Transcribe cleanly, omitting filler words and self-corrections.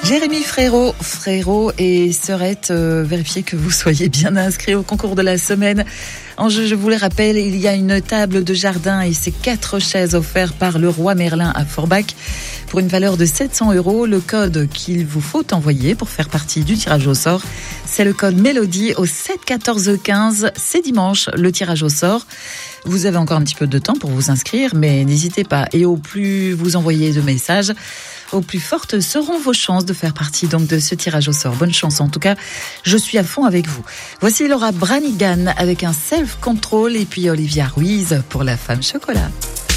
Jérémy Frérot et Serette, vérifiez que vous soyez bien inscrit au concours de la semaine. En jeu, je vous le rappelle, il y a une table de jardin et ses 4 chaises offertes par le Roi Merlin à Forbach pour une valeur de 700 €. Le code qu'il vous faut envoyer pour faire partie du tirage au sort, c'est le code Mélodie au 7 14 15. C'est dimanche, le tirage au sort. Vous avez encore un petit peu de temps pour vous inscrire, mais n'hésitez pas. Et au plus vous envoyez de messages, au plus fortes seront vos chances de faire partie donc de ce tirage au sort. Bonne chance. En tout cas, je suis à fond avec vous. Voici Laura Branigan avec un self-control et puis Olivia Ruiz pour La Femme Chocolat.